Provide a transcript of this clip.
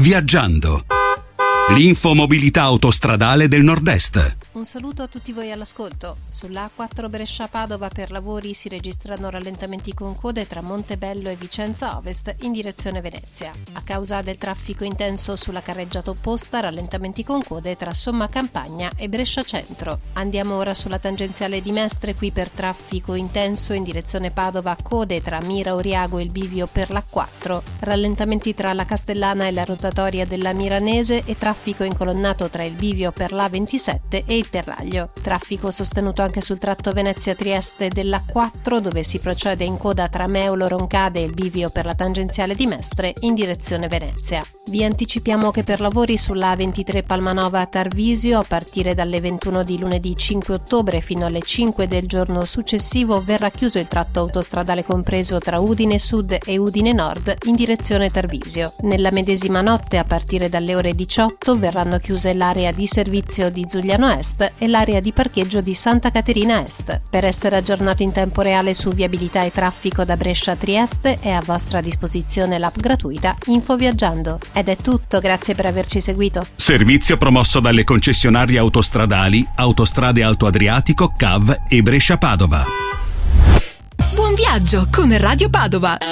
Viaggiando. L'infomobilità autostradale del Nord-Est. Un saluto a tutti voi all'ascolto. Sulla A4 Brescia-Padova per lavori si registrano rallentamenti con code tra Montebello e Vicenza Ovest in direzione Venezia. A causa del traffico intenso sulla carreggiata opposta, rallentamenti con code tra Somma Campagna e Brescia Centro. Andiamo ora sulla tangenziale di Mestre, qui per traffico intenso in direzione Padova, code tra Mira Oriago e il bivio per l'A4, rallentamenti tra la Castellana e la rotatoria della Miranese e traffico incolonnato tra il bivio per l'A27 e il Terraglio. Traffico sostenuto anche sul tratto Venezia-Trieste dell'A4, dove si procede in coda tra Meulo Roncade e il bivio per la tangenziale di Mestre in direzione Venezia. Vi anticipiamo che per lavori sulla A23 Palmanova Tarvisio, a partire dalle 21 di lunedì 5 ottobre fino alle 5 del giorno successivo, verrà chiuso il tratto autostradale compreso tra Udine Sud e Udine Nord in direzione Tarvisio. Nella medesima notte, a partire dalle ore 18, verranno chiuse l'area di servizio di Zugliano Est e l'area di parcheggio di Santa Caterina Est. Per essere aggiornati in tempo reale su viabilità e traffico da Brescia a Trieste è a vostra disposizione l'app gratuita Info Viaggiando. Ed è tutto, grazie per averci seguito. Servizio promosso dalle concessionarie autostradali Autostrade Alto Adriatico, CAV e Brescia Padova. Buon viaggio con Radio Padova.